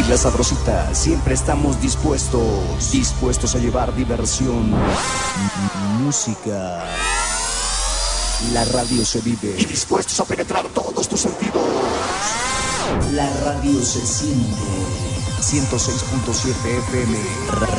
La Sabrosita, siempre estamos dispuestos a llevar diversión, música. La radio se vive y dispuestos a penetrar todos tus sentidos. La radio se siente. 106.7 FM.